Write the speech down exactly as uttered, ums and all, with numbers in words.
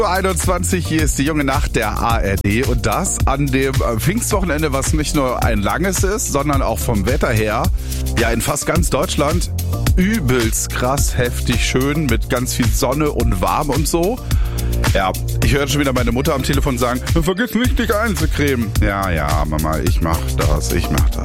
einundzwanzig, hier ist die junge Nacht der A R D und das an dem Pfingstwochenende, was nicht nur ein langes ist, sondern auch vom Wetter her, ja in fast ganz Deutschland übelst krass, heftig, schön mit ganz viel Sonne und warm und so. Ja, ich hörte schon wieder meine Mutter am Telefon sagen, vergiss nicht, dich einzucremen. Ja, ja, Mama, ich mach das, ich mach das.